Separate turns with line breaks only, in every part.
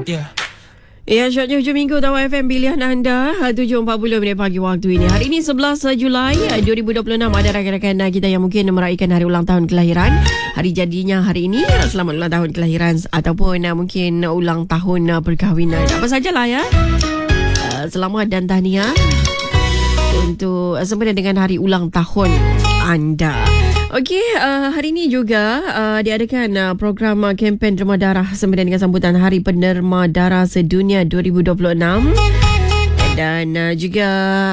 Yeah.
Ya, syoknya hujung minggu Tawau FM pilihan anda 7.40 minit pagi waktu ini. Hari ini 11 Julai 2026 ada rakan-rakan kita yang mungkin meraihkan hari ulang tahun kelahiran. Hari jadinya hari ini. Selamat ulang tahun kelahiran ataupun mungkin ulang tahun perkahwinan. Apa sajalah ya. Selamat dan tahniah untuk sempena dengan hari ulang tahun anda. Okey, hari ini juga diadakan program kempen derma darah sempena dengan sambutan Hari Penderma Darah Sedunia 2026. Dan juga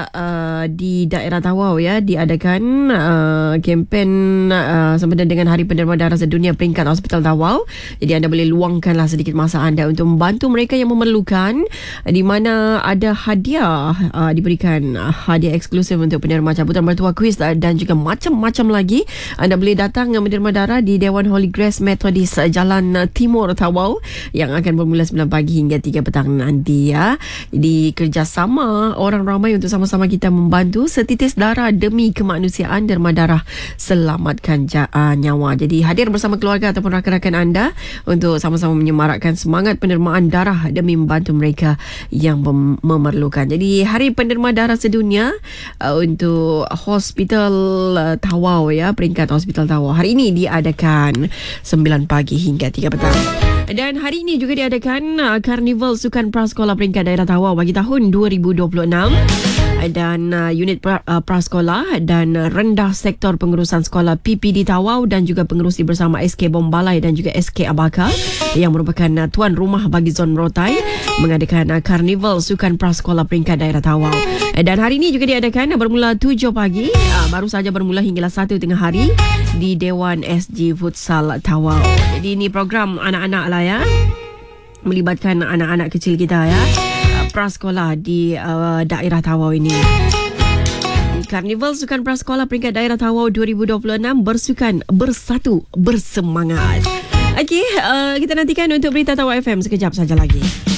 di daerah Tawau ya diadakan kempen sempena dengan Hari Penderma Darah Sedunia peringkat Hospital Tawau. Jadi anda boleh luangkanlah sedikit masa anda untuk membantu mereka yang memerlukan, di mana ada hadiah diberikan, hadiah eksklusif untuk penderma cabutan mertua kuis dan juga macam-macam lagi. Anda boleh datang menderma darah di Dewan Holy Grace Methodist Jalan Timur Tawau yang akan bermula 9 pagi hingga 3 petang nanti ya. Jadi kerjasama orang ramai untuk sama-sama kita membantu setitis darah demi kemanusiaan. Derma darah selamatkan nyawa. Jadi hadir bersama keluarga ataupun rakan-rakan anda untuk sama-sama menyemarakkan semangat pendermaan darah demi membantu mereka yang memerlukan. Jadi Hari Penderma Darah Sedunia untuk Hospital Tawau ya, peringkat Hospital Tawau hari ini diadakan 9 pagi hingga 3 petang. Dan hari ini juga diadakan Karnival Sukan Prasekolah peringkat daerah Tawau bagi tahun 2026. Dan unit prasekolah dan rendah sektor pengurusan sekolah PPD Tawau dan juga pengerusi bersama SK Bombalai dan juga SK Abaka yang merupakan tuan rumah bagi zon Rotai mengadakan Karnival Sukan Prasekolah peringkat daerah Tawau. Dan hari ini juga diadakan bermula 7 pagi, baru saja bermula hinggalah 1 tengah hari di Dewan SG Futsal Tawau. Jadi ini program anak-anak lah ya, melibatkan anak-anak kecil kita ya, prasekolah di daerah Tawau ini. Karnival Sukan Prasekolah peringkat daerah Tawau 2026, bersukan bersatu bersemangat. Okey, kita nantikan untuk berita Tawau FM sekejap saja lagi.